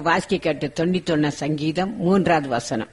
வாசிக்க கேட்ட 91 சங்கீதம் 3வது வசனம்.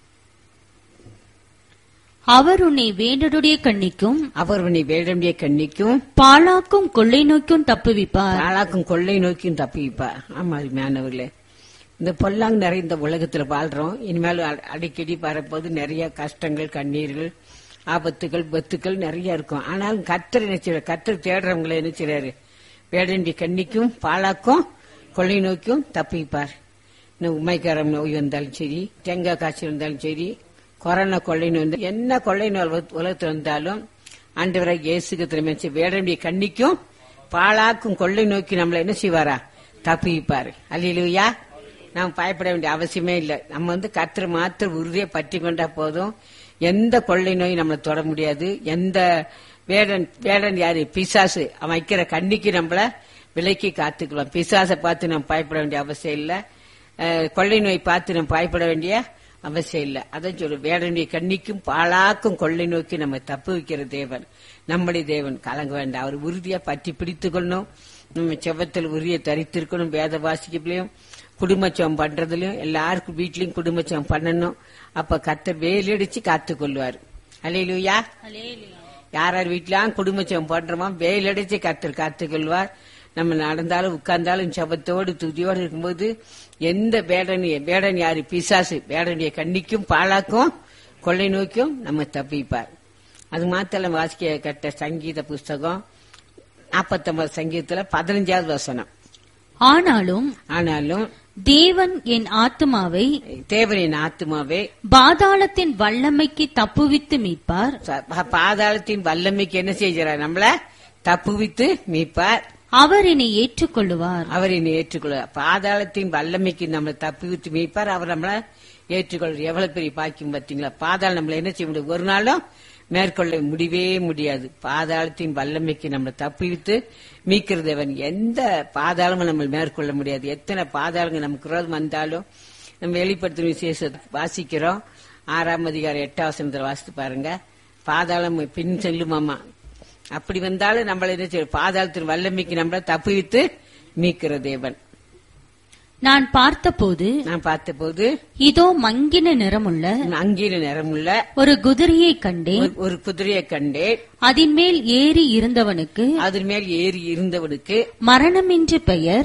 அவர் உன்னை வேடனுடைய கண்ணிக்கும் அவர் உன்னை வேடனுடைய கண்ணிக்கும் பாழாக்கும் கொள்ளை நோய்க்கும் தப்புவிப்பார். பாழாக்கும் கொள்ளை நோக்கியும் தப்புவிப்பார். ஆமா அருமையானவர்களே, இந்த பொல்லாங் நிறைந்த உலகத்துல வாழ்றோம். இனிமேல் அடிக்கடி வரப்போது நிறைய கஷ்டங்கள், கண்ணீர்கள், ஆபத்துகள், பத்துக்கள் நிறைய இருக்கும். ஆனாலும் கர்த்தர் நினைச்சாரு, கர்த்தர் தேடுறவங்களை நினைச்சாரு, வேடனுடைய கண்ணிக்கும் பாழாக்கும் கொள்ளை நோக்கியும் தப்புவிப்பார். இன்னும் உமைக்காரம் நோய் வந்தாலும் சரி, தேங்காய் காய்ச்சல் வந்தாலும் சரி, கொரோனா கொள்ளை நோய் வந்தாலும், என்ன கொள்ளை நோய் உலகத்தில் வந்தாலும் ஆண்டவராக இயேசு கிறிஸ்து வேடனுடைய கண்ணிக்கும் பாழாக்கும் கொள்ளை நோக்கி நம்மள என்ன செய்வாரா? தப்புவிப்பாரு. அல்லேலூயா. நாம் பயப்பட வேண்டிய அவசியமே இல்லை. நம்ம கர்த்தரை மாத்திரம் உறுதியை பற்றி கொண்டா போதும். எந்த கொள்ளை நோய் நம்மளை தொட முடியாது. எந்த வேடன் யாரு? பிசாசு. அவன் வைக்கிற கண்ணிக்கு நம்மள விலைக்கு காத்துக்கலாம். பிசாசை பார்த்து நம்ம பயப்பட வேண்டிய அவசியம் இல்லை. கொள்ளை நோய் பார்த்து நம்ம பயப்பட வேண்டிய அவசியம் இல்லை. அதான் சொல்லு, வேடனுடைய கண்ணிக்கும் பாழாக்கும் கொள்ளை நோக்கி நம்ம தப்பு வைக்கிற தேவன் நம்முடைய தேவன். கலங்க வேண்டாம். அவர் உறுதியா பற்றி பிடித்துக் கொள்ளணும். நம்ம செவத்தில் உறுதியை தரித்திருக்கணும். வேத வாசிக்கலையும் குடும்பச்சம் பண்றதுலயும் எல்லாருக்கும் வீட்லயும் குடும்பச்சம் பண்ணணும். அப்ப கர்த்தர் வேலடிச்சு காத்துக் கொள்வார். அல்லேலூயா. யார் யார் வீட்லயும் குடும்பச்சம் பண்றோமோ வேலடிச்சு கர்த்தர் காத்துக் கொள்வார். நம்ம நடந்தாலும் உட்கார்ந்தாலும் செபத்தோடு துதியோடு இருக்கும்போது எந்த வேடன் யாரு? பிசாசு. வேடனுடைய கண்ணிக்கும் பாழாக்கும் கொள்ளை நோக்கியும் நம்ம தப்பிப்பார். அது மாத்திரம் வாசிக்க கட்ட சங்கீத புஸ்தகம் 49 சங்கீதத்துல 15வது வசனம். ஆனாலும் தேவன் என் ஆத்துமாவை பாதாளத்தின் வல்லமைக்கு தப்புவித்து மீட்பார். பாதாளத்தின் வல்லமைக்கு என்ன செய்கிறார்? நம்மள தப்புவித்து மீட்பார். அவர் என்னை ஏற்றுக்கொள்ளுவார். பாதாளத்தின் வல்லமைக்கு நம்மளை தப்புவித்து மீட்பார். அவர் நம்மள ஏற்றுக்கொள்வார். எவ்வளவு பெரிய பாக்கியம் பார்த்தீங்களா? பாதாளம் நம்மள என்ன செய்ய முடியும்? ஒரு நாளும் மேற்கொள்ள முடியவே முடியாது. பாதாளத்தின் வல்லமைக்கு நம்மளை தப்புவித்து மீட்கிற தேவன். எந்த பாதாளமும் நம்ம மேற்கொள்ள முடியாது. எத்தனை பாதாளங்கள் நமக்கு விரோதம் வந்தாலும் நம்ம வெளிப்படுத்தும் விசேஷத்தை வாசிக்கிறோம். 6ஆம் அதிகாரம் 8வது வசனத்துல வாசித்து பாருங்க. பாதாளம் பின் செல்லுமாமா. அப்படி வந்தாலும் நம்மள என்ன செய்ய? பாதாளத்தின் வல்லமைக்கு நம்மள தப்புவித்து மீட்கிற தேவன். நான் பார்த்தபோது இதோ மங்கின நிறமுள்ள ஒரு குதிரையை கண்டேன். அதன் மேல் ஏறி இருந்தவனுக்கு மரணம் என்று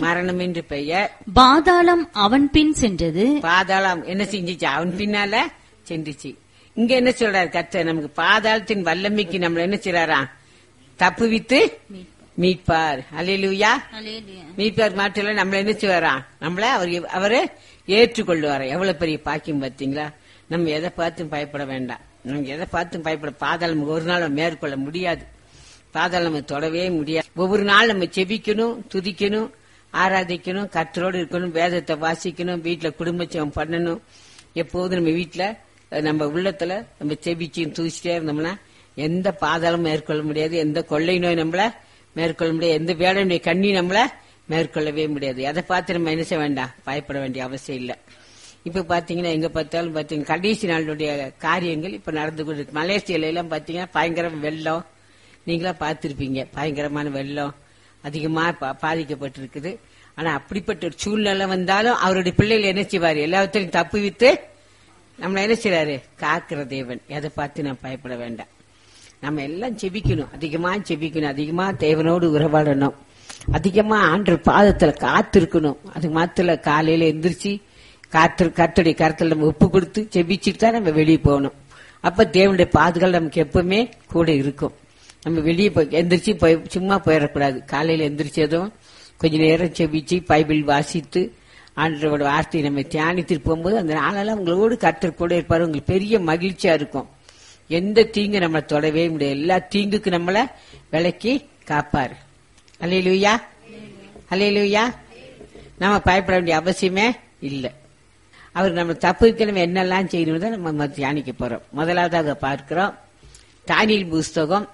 பெயர். பாதாளம் அவன் பின் சென்றது. பாதாளம் என்ன செஞ்சிச்சு? அவன் பின்னால சென்றுச்சு. இங்க என்ன சொல்றாரு கர்த்தர்? நமக்கு பாதாளத்தின் வல்லமைக்கு நம்மள என்ன செய்றாரா? தப்புவித்து மீட்பார். அல்லேலூயா. மீட்பார் மாட்டில நம்மள என்ன செய்வாரா? நம்மள அவரு ஏற்றுக்கொள்வாரா? எவ்வளவு பெரிய பாக்கியம் பார்த்தீங்களா? நம்ம எதை பார்த்தும் பயப்பட வேண்டாம். நம்ம எதை பார்த்தும் பயப்பட பாதாளம் ஒரு நாள் மேற்கொள்ள முடியாது. பாதாளம் நம்ம தொடவே முடியாது. ஒவ்வொரு நாள் நம்ம செபிக்கணும், துதிக்கணும், ஆராதிக்கணும், கர்த்தரோடு இருக்கணும், வேதத்தை வாசிக்கணும், வீட்டுல குடும்பச்சம் பண்ணணும். எப்போதும் நம்ம வீட்டுல நம்ம உள்ளத்துல நம்ம செபிச்சும் துதிச்சிட்டே இருந்தோம்னா எந்த பாதாளம் மேற்கொள்ள முடியாது. எந்த கொள்ளை நோய் நம்மள மேற்கொள்ள முடியாது. எந்த வேடனுடைய கண்ணி நம்மள மேற்கொள்ளவே முடியாது. அதை பார்த்து நம்ம என்ன செய்ய வேண்டாம்? பயப்பட வேண்டிய அவசியம் இல்லை. இப்ப பாத்தீங்கன்னா எங்க பார்த்தாலும் பாத்தீங்கன்னா கடைசி நாளுடைய காரியங்கள் இப்ப நடந்து கொண்டு மலேசியால எல்லாம் பாத்தீங்கன்னா பயங்கர வெள்ளம். நீங்களா பார்த்திருப்பீங்க. பயங்கரமான வெள்ளம் அதிகமா பாதிக்கப்பட்டிருக்குது. ஆனா அப்படிப்பட்ட ஒரு சூழ்நிலை வந்தாலும் அவருடைய பிள்ளைகள் என்ன செய்வாரு? எல்லாத்தையும் தப்புவித்து நம்மள என்ன செய்றாரு? காக்கிற தேவன். எதை பார்த்து நம்ம பயப்பட வேண்டாம். நம்ம எல்லாம் செபிக்கணும், அதிகமா செபிக்கணும், அதிகமா தேவனோடு உறவாடணும், அதிகமா ஆண்டவர் பாதத்துல காத்திருக்கணும். அது மாத்திர காலையில எந்திரிச்சு கர்த்தருடைய கருத்துல நம்ம ஒப்பு கொடுத்து செபிச்சுட்டு தான் நம்ம வெளியே போகணும். அப்ப தேவனுடைய பாதுகாப்பு நமக்கு எப்பவுமே கூட இருக்கும். நம்ம வெளியே எந்திரிச்சு சும்மா போயிடக்கூடாது. காலையில எந்திரிச்சதும் கொஞ்ச நேரம் செபிச்சு பைபிள் வாசித்து ஆண்டவரோட வார்த்தையை நம்ம தியானித்து போகும்போது அந்த நாளெல்லாம் உங்களோடு கர்த்தர் கூட இருப்பாரு. உங்களுக்கு பெரிய மகிழ்ச்சியா இருக்கும். எந்த தீங்கு நம்மளை தொடவே முடியாது. எல்லா தீங்குக்கு நம்மள விலக்கி காப்பாரு. அல்லேலூயா. அல்லேலூயா. நம்ம பயப்பட வேண்டிய அவசியமே இல்லை. அவர் நம்ம தப்புக்கு நம்ம என்னெல்லாம் செய்யணும் தான் நம்ம தியானிக்க போறோம். முதலாவதாக பார்க்கிறோம் தானியேல் புஸ்தகம்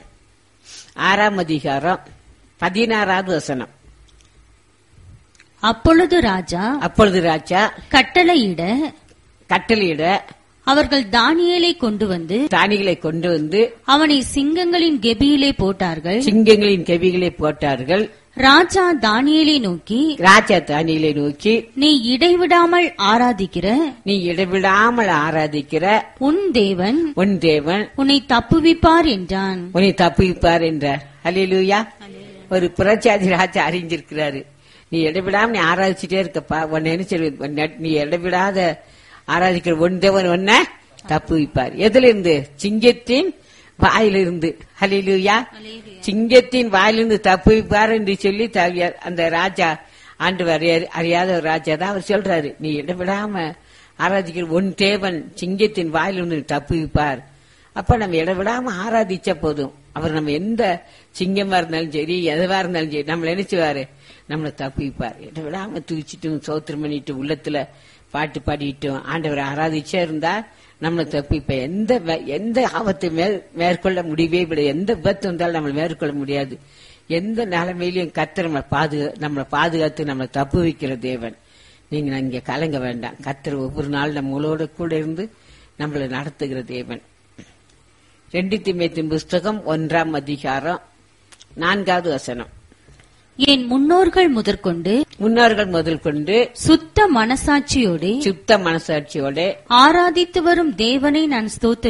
6ஆம் அதிகாரம் 16வது வசனம். அப்பொழுது ராஜா கட்டளையிட அவர்கள் தானியேலை கொண்டு வந்து அவனை சிங்கங்களின் கெபியிலே போட்டார்கள். ராஜா தானியேலை நோக்கி, நீ இடைவிடாமல் ஆராதிக்கிற உன் தேவன் உன்னை தப்புவிப்பார் என்றான். அல்லேலூயா. ஒரு புரட்சாதி ராஜா அறிஞ்சிருக்கிறாரு. நீ இடைவிடாம நீ ஆராதிச்சுட்டே இருக்கப்பா, உன்னை என்ன சொல்லுவது, நீ இடைவிடாத ஆராதிக்கிற உன் தேவன் உன்னை தப்புவிப்பார். எதுல இருந்து? சிங்கத்தின் வாயிலிருந்து. அல்லேலூயா. சிங்கத்தின் வாயிலிருந்து தப்புவிப்பார் என்று சொல்லி அந்த ராஜா, ஆண்டவர் அறியாத ஒரு ராஜா தான் அவர் சொல்றாரு, நீ இடவிடாம ஆராதிக்கிற உன் தேவன் சிங்கத்தின் வாயிலிருந்து தப்புவிப்பார். அப்ப நம்ம இடவிடாம ஆராதிச்ச போதும் அவர் நம்ம எந்த சிங்கமா இருந்தாலும் சரி, எதுவா இருந்தாலும் சரி, நம்மள நினைச்சுவாரு, நம்மளை தப்புவிப்பார். இடவிடாம தூச்சிட்டும் சோத்திரம் பண்ணிட்டும் உள்ளத்துல பாட்டு பாடிட்டும் ஆண்டவரை ஆராதிச்சா இருந்தா நம்மளை தப்பிப்ப எந்த ஆபத்தை மேற்கொள்ள முடியவே விட, எந்த விபத்து வந்தாலும் நம்மளை மேற்கொள்ள முடியாது. எந்த நிலைமையிலையும் கர்த்தர் நம்மளை பாதுகாத்து நம்மளை தப்பு வைக்கிற தேவன். நீங்க இங்க கலங்க வேண்டாம். கர்த்தர் ஒவ்வொரு நாள் நம்மளோட கூட இருந்து நம்மளை நடத்துகிற தேவன். 2 தீமோத்தேயு புஸ்தகம் 1ஆம் அதிகாரம் 4வது வசனம். என் முன்னோர்கள் முதல் கொண்டு சுத்த மனசாட்சியோட ஆராதித்து வரும் தேவனை நான்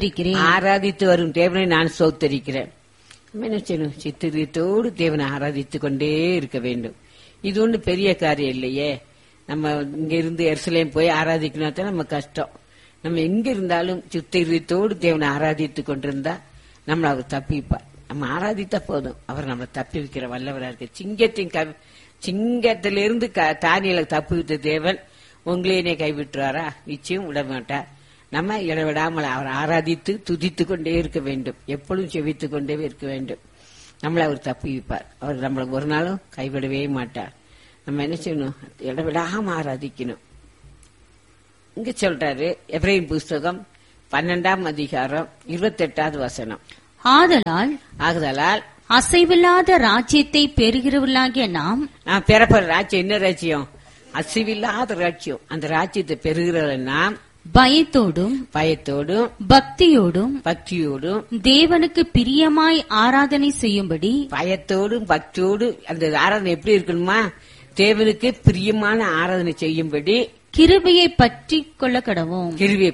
ஸ்தோத்தரிக்கிறேன். சித்திரத்தோடு தேவனை ஆராதித்துக் கொண்டே இருக்க வேண்டும். இது ஒண்ணு பெரிய காரியம் இல்லையே. நம்ம இங்க இருந்து எருசலேம் போய் ஆராதிக்கணும் நம்ம கஷ்டம். நம்ம எங்க இருந்தாலும் சித்திரத்தோடு தேவனை ஆராதித்துக் கொண்டிருந்தா நம்மள அவர் தப்பிப்பார். நம்ம ஆராதித்தா போதும், அவர் நம்மளை தப்பி வைக்கிற வல்லவரா இருக்கு. சிங்கத்திலிருந்து தானியலை தப்பி வைத்த தேவன் உங்களையே கைவிட்டுறாரா? நிச்சயம் விட மாட்டார். நம்ம இடவிடாமல் அவர் ஆராதித்து துதித்து கொண்டே இருக்க வேண்டும். எப்பொழுதும் செவித்துக் கொண்டே இருக்க வேண்டும். நம்மளை அவர் தப்பி வைப்பார். அவர் நம்மளை ஒரு நாளும் கைவிடவே மாட்டார். நம்ம என்ன செய்யணும்? இடவிடாம ஆராதிக்கணும். இங்க சொல்றாரு எபிரேயர் புஸ்தகம் 12ஆம் அதிகாரம் 28வது வசனம். ஆதலால் அசைவில்லாத ராஜ்யத்தை பெறுகிறவர்களாகிய நாம் பெறப்படுற ராஜ்யம் என்ன ராஜ்யம்? அசைவில்லாத ராஜ்யம். அந்த ராஜ்யத்தை பெறுகிறவர்கள் நாம் பயத்தோடும் பக்தியோடும் தேவனுக்கு பிரியமாய் ஆராதனை செய்யும்படி. பயத்தோடும் பக்தியோடு அந்த ஆராதனை எப்படி இருக்கணுமா? தேவனுக்கு பிரியமான ஆராதனை செய்யும்படி கிருபையை பற்றி கொள்ள கடவும்.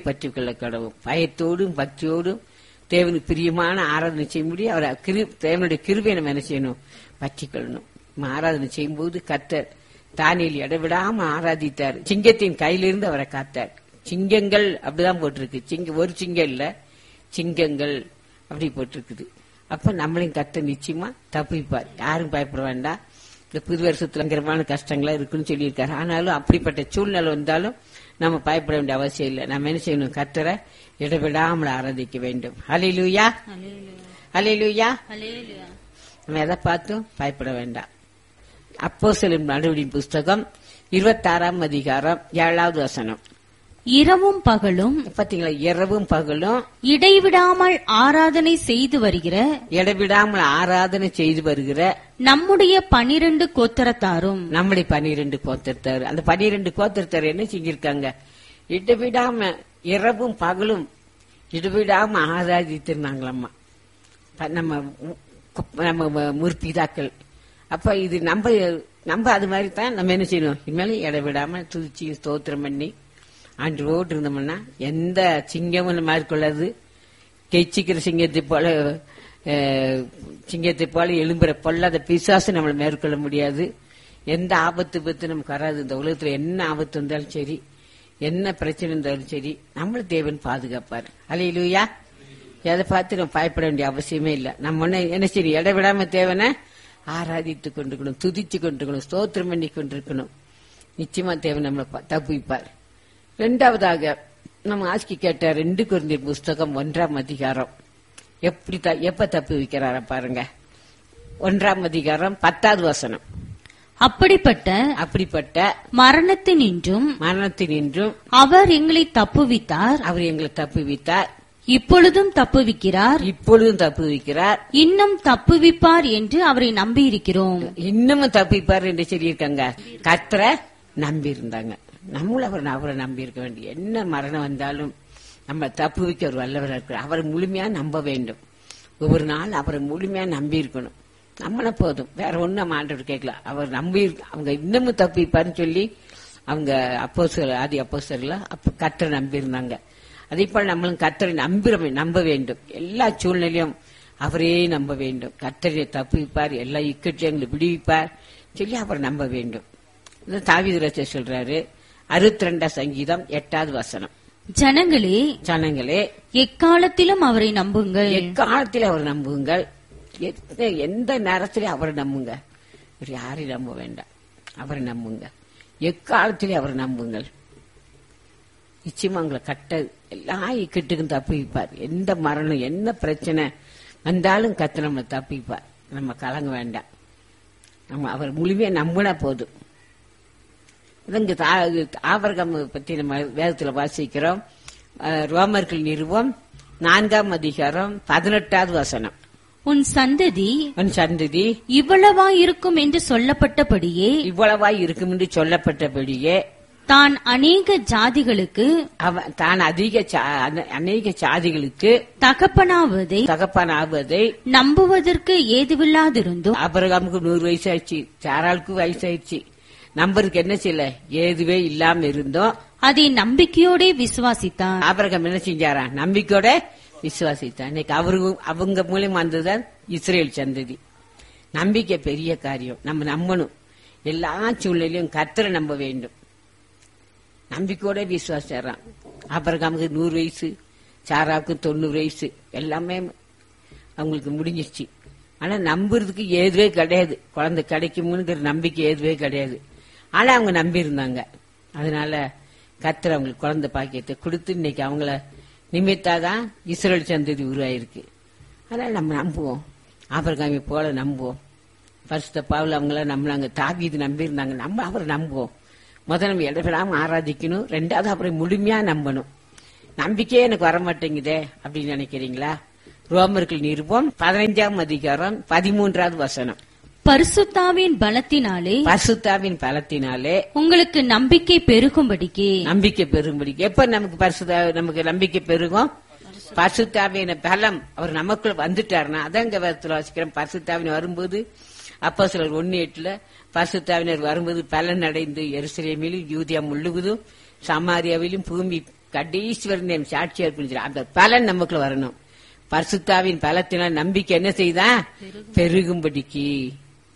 பயத்தோடும் பக்தியோடும் தேவனுக்கு பிரியமான ஆராதனை செய்யும்படி அவர் தேவனுடைய கிருபையை நம்ம என்ன செய்யணும்? பற்றி கொள்ளணும். ஆராதனை செய்யும்போது கர்த்தர் தானியேல் இடவிடாம ஆராதித்தார். சிங்கத்தின் கையிலிருந்து அவரை காத்தார். சிங்கங்கள் அப்படிதான் போட்டிருக்கு. ஒரு சிங்கம் இல்ல, சிங்கங்கள் அப்படி போட்டிருக்குது. அப்ப நம்மளையும் கர்த்தர் நிச்சயமா தப்பிப்பார். யாரும் பயப்பட வேண்டாம். இந்த புது வருஷத்துல பயங்கரமான கஷ்டங்களா இருக்குன்னு சொல்லியிருக்காரு. ஆனாலும் அப்படிப்பட்ட சூழ்நிலை வந்தாலும் நம்ம பயப்பட வேண்டிய அவசியம் இல்லை. நம்ம என்ன செய்யணும்? கர்த்தரை இடவிடாமல் ஆராதிக்க வேண்டும். ஹல்லேலூயா, ஹல்லேலூயா. நம்ம எதை பார்த்தும் பயப்பட வேண்டாம். அப்போஸ்தலர் நடவடிக்கையின் புஸ்தகம் 26ஆம் அதிகாரம் 7வது வசனம். இரவும் பகலும், பாத்தீங்களா? இரவும் பகலும் இடைவிடாமல் ஆராதனை செய்து வருகிற நம்முடைய 12 கோத்திரத்தாரும். அந்த 12 கோத்திரத்தார் என்ன செஞ்சிருக்காங்க? இடைவிடாம இரவும் பகலும் இடைவிடாம ஆராதித்திருந்தாங்களாம்மா நம்ம முற்பிதாக்கள். அப்ப இது நம்ம அது மாதிரி தான் நம்ம என்ன செய்யணும்? இனிமேலும் இடைவிடாம துதிச்சு ஸ்தோத்திரம் பண்ணி ஆண்டோடு இருந்தோம்னா எந்த சிங்கமும் மேற்கொள்ளாது. கெச்சிக்கிற சிங்கத்தை போல எழும்புற பொல்லாத பிசாசு நம்மளை மேற்கொள்ள முடியாது. எந்த ஆபத்து நமக்கு வராது. இந்த உலகத்துல என்ன ஆபத்து வந்தாலும் சரி, என்ன பிரச்சனை இருந்தாலும் சரி, நம்மள தேவன் பாதுகாப்பார். அல்லேலூயா. எதை பார்த்து நம்ம பயப்பட வேண்டிய அவசியமே இல்லை. நம்ம என்ன சரி இடைவிடாம தேவனை ஆராதித்து கொண்டிருக்கணும், துதிச்சு கொண்டிருக்கணும், ஸ்தோத்திரம் பண்ணி கொண்டிருக்கணும். நிச்சயமா தேவன் நம்மளை தப்புவிப்பார். 2வதாக நம்ம ஆஸ்கி கேட்ட 2 கொரிந்தியர் புஸ்தகம் 1ஆம் அதிகாரம் எப்ப தப்பு வைக்கிறார பாருங்க. 1ஆம் அதிகாரம் 10வது வசனம். அப்படிப்பட்ட மரணத்தினின்றும் அவர் எங்களை தப்புவித்தார். இப்பொழுதும் தப்புவிக்கிறார். இன்னும் தப்புவிப்பார் என்று அவரை நம்பி இருக்கிறோம். இன்னமும் தப்புவிப்பார் என்று சொல்லியிருக்காங்க. கர்த்தரை நம்பி இருந்தாங்க. நம்மளும் அவரை நம்பி இருக்க வேண்டிய. என்ன மரணம் வந்தாலும் நம்ம தப்புவிக்க ஒரு வல்லவராக இருக்கிறார். அவரை முழுமையா நம்ப வேண்டும். ஒவ்வொரு நாள் அவரை முழுமையா நம்பி இருக்கணும். நம்மள போதும், வேற ஒண்ணும் நம்ம ஆண்டவர் கேட்கல. அவர் நம்பி அவங்க இன்னமும் தப்பிப்பாருன்னு சொல்லி அவங்க ஆதி அப்போஸ்தலர்கள் கர்த்தரை நம்பி இருந்தாங்க. அதே போல நம்மளும் கர்த்தரை நம்ப வேண்டும். எல்லா சூழ்நிலையும் அவரே நம்ப வேண்டும். கர்த்தரை தப்பிப்பார், எல்லா இக்கட்சியங்களை விடுவிப்பார் சொல்லி அவரை நம்ப வேண்டும். தாவீது ராஜா சொல்றாரு 62 சங்கீதம் 8வது வசனம், ஜனங்களே எக்காலத்திலும் அவரை நம்புங்கள். எக்காலத்திலும் அவர் நம்புங்கள். எந்த நேரத்திலும் அவரை நம்புங்க. யாரையும் நம்ப வேண்டாம், அவரை நம்புங்க. எக்காலத்திலே அவர் நம்புங்கள். நிச்சயமா உங்களை எல்லா இக்கட்டுக்கும் தப்பிப்பார். எந்த மரணம் என்ன பிரச்சனை வந்தாலும் கர்த்தர் நம்மளை தப்பிப்பார். நம்ம கலங்க வேண்டாம், நம்ம அவர் முழுமையா நம்பினா போதும். ஆபிரகாம் பத்தி நம்ம வேதத்துல வாசிக்கிறோம். ரோமர்கள் நிறுவம் 4ஆம் அதிகாரம் 18வது வசனம், உன் சந்ததி இவ்வளவா இருக்கும் என்று சொல்லப்பட்டபடியே தான் அநேக ஜாதிகளுக்கு தகப்பனாவதை நம்புவதற்கு ஏதுவில்லாதிருந்தும். ஆபிரகாமுக்கு 100 வயசு ஆயிடுச்சு, சாராளுக்கு வயசாயிடுச்சு, நம்பருக்கு என்ன செய்யல, ஏதுவே இல்லாம இருந்தோம். அதை நம்பிக்கையோட விசுவாசித்தான். ஆபிரகாம் என்ன செஞ்சாரா, நம்பிக்கையோட விசுவாசித்தான். இன்னைக்கு அவங்க மூலியமா வந்ததுதான் இஸ்ரேல் சந்ததி. நம்பிக்கை பெரிய காரியம். நம்ம நம்பணும். எல்லா சூழ்நிலையும் கர்த்தரை நம்ப வேண்டும். நம்பிக்கையோட விசுவாசிச்சாராம். ஆபிரகாமுக்கு 100 வயசு, சாராவுக்கு 90 வயசு, எல்லாமே அவங்களுக்கு முடிஞ்சிருச்சு. ஆனா நம்புறதுக்கு ஏதுவே கிடையாது. குழந்தை கிடைக்கும்ங்கிற நம்பிக்கை ஏதுவே கிடையாது. ஆனா அவங்க நம்பி இருந்தாங்க. அதனால கர்த்தர் அவங்களுக்கு குழந்தை பாக்கியத்தை கொடுத்து இன்னைக்கு அவங்கள நிமித்தாதான் இஸ்ரேல் சந்ததி உருவாயிருக்கு. அதனால நம்ம நம்புவோம், ஆபிரகாமை போல நம்புவோம். பரிசுத்த பவுல் அவங்கள நம்பினாங்க, தாவீது நம்பி இருந்தாங்க. நம்ம அவரை நம்புவோம். முதல்ல நம்ம இடப்படாம ஆராதிக்கணும். 2வது அவரை முழுமையா நம்பணும். நம்பிக்கையே எனக்கு வரமாட்டேங்குதே அப்படின்னு நினைக்கிறீங்களா? ரோமர்கள் நிருபம் 15ஆம் அதிகாரம் 13வது வசனம், பரிசுத்தாவின் பலத்தினாலே உங்களுக்கு நம்பிக்கை பெருகும்படிக்கு. எப்ப நமக்கு நம்பிக்கை பெருகும்? பரிசுத்தாவின் பலம் அவர் நமக்குள்ள வந்துட்டாருன்னா, அதான் இங்க வாசிக்கிறோம். பரிசுத்தாவின் வரும்போது அப்போஸ்தலர் 1:8 பரிசுத்தாவினர் வரும்போது பலன் அடைந்து எருசலேமிலும் யூதியா முழுவதும் சமாரியாவிலும் பூமி கடைசி வரை சாட்சியா இருக்கு. அந்த பலன் நமக்குள்ள வரணும். பரிசுத்தாவின் பலத்தினால் நம்பிக்கை என்ன செய்தா? பெருகும்படிக்கு.